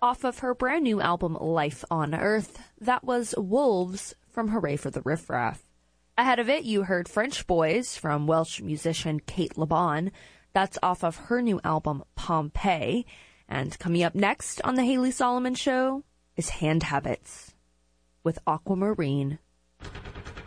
off of her brand new album Life on Earth. That was Wolves from Hooray for the Riff Raff. Ahead of it, you heard French Boys from Welsh musician Kate Laban. That's off of her new album Pompeii. And coming up next on The Haley Solomon Show is Hand Habits with Aquamarine.